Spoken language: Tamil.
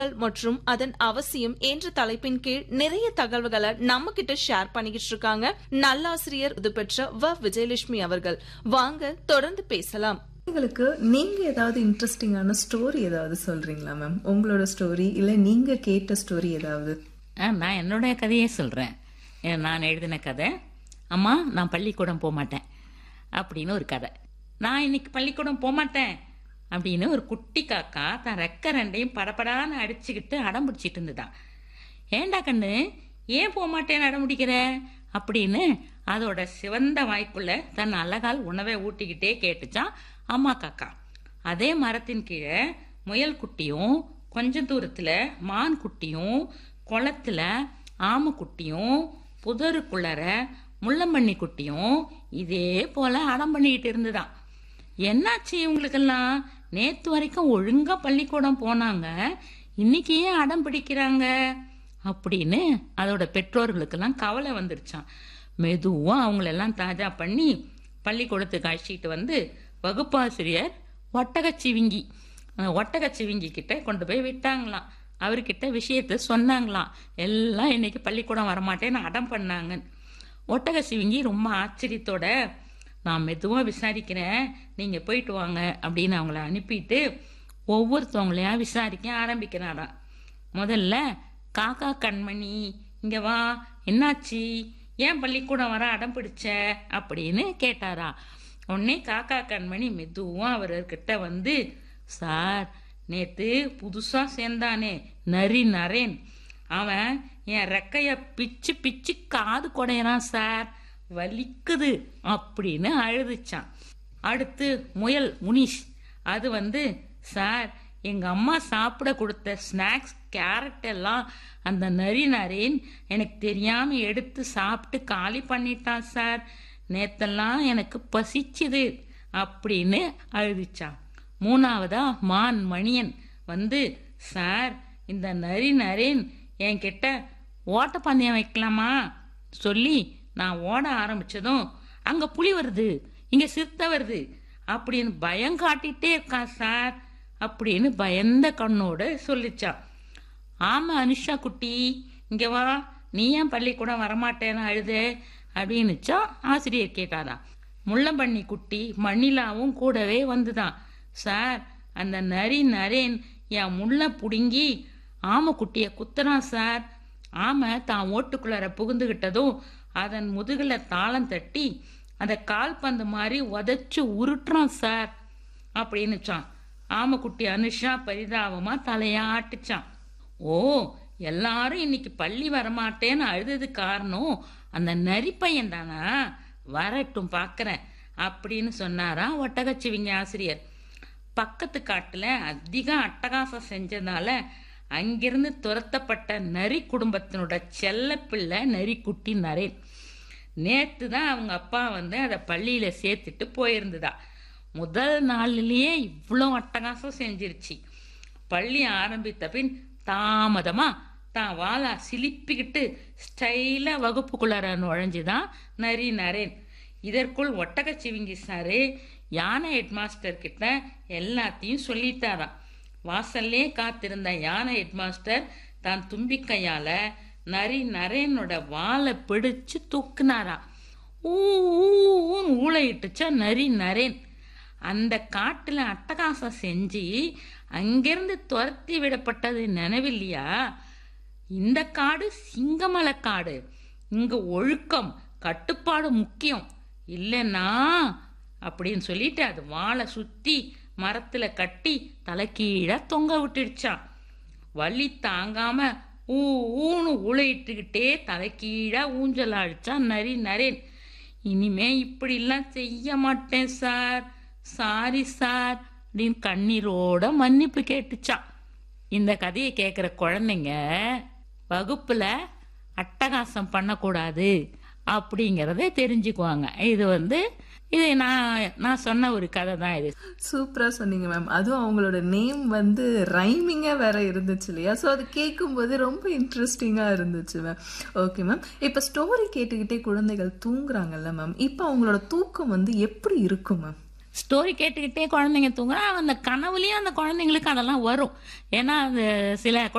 மற்றும் அதன் அவசியம் என்ற தலைப்பின் கீழ் நிறைய தகவல்களை நம்ம கிட்ட ஷேர் பண்ணிக்கிட்டு இருக்காங்க நல்லாசிரியர் இது பெற்ற விஜயலட்சுமி அவர்கள். வாங்க தொடர்ந்து பேசலாம். உங்களுக்கு நீங்க ஏதாவது இன்ட்ரெஸ்டிங்கான ஸ்டோரி ஏதாவது சொல்றீங்களா மேம்? உங்களோட ஸ்டோரி இல்ல நீங்க கேட்ட ஸ்டோரி ஏதாவது? நான் என்னோட கதையே சொல்றேன். நான் எழுதின கதை, அம்மா நான் பள்ளிக்கூடம் போக மாட்டேன் அப்படின்னு ஒரு கதை. நான் இன்னைக்கு பள்ளிக்கூடம் போக மாட்டேன் அப்படின்னு ஒரு குட்டி காக்கா தான் ரெக்க ரெண்டையும் படப்படான்னு அடிச்சுக்கிட்டு அடம் பிடிச்சிட்டு இருந்துதான். ஏண்டா கண்ணு, ஏன் போக மாட்டேன்னு அடம் பிடிக்கிற அப்படின்னு அதோட சிவந்த வாய்க்குள்ள தன் அழகால் உணவை ஊட்டிக்கிட்டே கேட்டுச்சான் அம்மா காக்கா. அதே மரத்தின் கீழே முயல் குட்டியும், கொஞ்ச தூரத்துல மான் குட்டியும், குளத்துல ஆமை குட்டியும், புதருக்குள்ளற முள்ளம்பண்ணி குட்டியும் இதே போல அடம் பண்ணிக்கிட்டு இருந்துதான். என்னாச்சு இவங்களுக்கெல்லாம்? நேத்து வரைக்கும் ஒழுங்கா பள்ளிக்கூடம் போனாங்க, இன்னைக்கு ஏன் அடம் பிடிக்கிறாங்க அப்படின்னு அதோட பெற்றோர்களுக்கெல்லாம் கவலை வந்துருச்சான். மெதுவா அவங்களெல்லாம் தாஜா பண்ணி பள்ளிக்கூடத்துக்கு அழைச்சிட்டு வந்து வகுப்பாசிரியர் ஒட்டகச்சிவிங்கி கிட்ட கொண்டு போய் விட்டாங்களாம். அவர்கிட்ட விஷயத்த சொன்னாங்களாம். எல்லாம் இன்னைக்கு பள்ளிக்கூடம் வரமாட்டேன்னு அடம் பண்ணாங்க. ஒட்டகச்சிவிங்கி ரொம்ப ஆச்சரியத்தோட, நான் மெதுவாக விசாரிக்கிறேன், நீங்கள் போயிட்டு வாங்க அப்படின்னு அவங்கள அனுப்பிட்டு ஒவ்வொருத்தவங்களையா விசாரிக்க ஆரம்பிக்கிறாராம். முதல்ல காக்கா கண்மணி, இங்கே வா, என்னாச்சு, ஏன் பள்ளிக்கூடம் வர அடம் பிடிச்ச அப்படின்னு கேட்டாரா. உடனே காக்கா கண்மணி மெதுவாக அவர்கிட்ட வந்து, சார் நேற்று புதுசாக சேர்ந்தானே நரேன், அவன் என் ரெக்கைய பிச்சு பிச்சு காது குடையறான் சார், வலிக்குது அப்படின்னு அழுதுச்சான். அடுத்து முயல் முனிஷ், அது வந்து, சார் எங்க அம்மா சாப்பிட கொடுத்த ஸ்நாக்ஸ் கேரட் எல்லாம் அந்த நரேன் எனக்கு தெரியாம எடுத்து சாப்பிட்டு காலி பண்ணிட்டான் சார், நேத்தெல்லாம் எனக்கு பசிச்சுது அப்படின்னு அழுதுச்சான். மூணாவதா மான் மணியன் வந்து, சார் இந்த நரேன் என்கிட்ட ஓட்டப்பந்தயம் வைக்கலாமா சொல்லி நான் ஓட ஆரம்பிச்சதும் அங்க புலி வருது, இங்க சிறுத்தை வருது அப்படின்னு பயம் காட்டிட்டே இருக்கான் சார் அப்படின்னு பயந்த கண்ணோட சொல்லிச்சான். ஆமா அனுஷா குட்டி, இங்க வா, நீ ஏன் பள்ளிக்கூடம் வரமாட்டேன்னு அழுது அப்படின்னுச்சா ஆசிரியர் கேட்டாரா. முள்ளம்பண்ணி குட்டி மண்ணிலாவும் கூடவே வந்துதான், சார் அந்த நரேன் என் முள்ள புடுங்கி ஆமை குட்டிய குத்துறான் சார், ஆமை தான் ஓட்டுக்குள்ளார புகுந்துகிட்டதும் அதன் முதுகுல தாளம் தட்டி அந்த கால்பந்து மாதிரி உதச்சு உருட்டுறான் சார் அப்படின்னுச்சான். ஆமைக்குட்டி அனுஷா பரிதாபமா தலையாட்டுச்சான். ஓ, எல்லாரும் இன்னைக்கு பள்ளி வரமாட்டேன்னு அழுதது காரணம் அந்த நரிப்பையன் தானா, வரட்டும் பாக்குறேன் அப்படின்னு சொன்னாரா ஒட்டகச்சிவிங்க ஆசிரியர். பக்கத்து காட்டுல அதிக அட்டகாசம் செஞ்சதால அங்கிருந்து துரத்தப்பட்ட நரி குடும்பத்தினோட செல்ல பிள்ளை நரிக்குட்டி நரேன். நேத்து தான் அவங்க அப்பா வந்து அதை பள்ளியில சேர்த்துட்டு போயிருந்ததா. முதல் நாளிலேயே இவ்வளோ அட்டகாசம் செஞ்சிருச்சு. பள்ளி ஆரம்பித்த பின் தாமதமா தான் வாளா சிலிப்பிக்கிட்டு ஸ்டைலா வகுப்புக்குள்ளார நுழைஞ்சுதான் நரேன். இதற்குள் ஒட்டகச்சிவிங்கி சாரு யானை ஹெட்மாஸ்டர் கிட்ட எல்லாத்தையும் சொல்லிட்டாராம். வாசல்லே காத்திருந்த யானை ஹெட்மாஸ்டர் தான் தும்பிக்கையால நரேனோட வாழை பிடிச்சு தூக்குனாரா. ஊன்னு ஊளையிட்டுச்சா நரேன். அந்த காட்டுல அட்டகாசம் செஞ்சு அங்கிருந்து துரத்தி விடப்பட்டது நினைவில்லையா? இந்த காடு சிங்கமலை காடு, இங்க ஒழுக்கம் கட்டுப்பாடு முக்கியம் இல்லைன்னா அப்படின்னு சொல்லிட்டு அது வாழை சுத்தி மரத்துல கட்டி தலைக்கீழ தொங்க விட்டுடுச்சான். வலி தாங்காம ஊன்னு ஊழையிட்டுக்கிட்டே தலைக்கீழ ஊஞ்சல் அடிச்சான் நரேன். இனிமே இப்படிலாம் செய்ய மாட்டேன் சார், சாரி சார் அப்படின்னு கண்ணீரோட மன்னிப்பு கேட்டுச்சான். இந்த கதையை கேட்குற குழந்தைங்க வகுப்புல அட்டகாசம் பண்ணக்கூடாது அப்படிங்கிறத தெரிஞ்சுக்குவாங்க. இது நான் சொன்ன ஒரு கதை தான். இது சூப்பரா சொன்னீங்க மேம். அதுவும் அவங்களோட நேம் வந்து ரைமிங்கா வேற இருந்துச்சு இல்லையா? ஸோ அது கேட்கும்போது ரொம்ப இன்ட்ரெஸ்டிங்கா இருந்துச்சு மேம். ஓகே மேம், இப்போ ஸ்டோரி கேட்டுக்கிட்டே குழந்தைகள் தூங்குறாங்கல்ல மேம், இப்போ அவங்களோட தூக்கம் வந்து எப்படி இருக்கும் மேம்? ஸ்டோரி கேட்டுக்கிட்டே குழந்தைங்க தூங்குறா, அந்த கனவுலயும் அந்த குழந்தைங்களுக்கு அதெல்லாம் வரும். ஏன்னா அந்த சில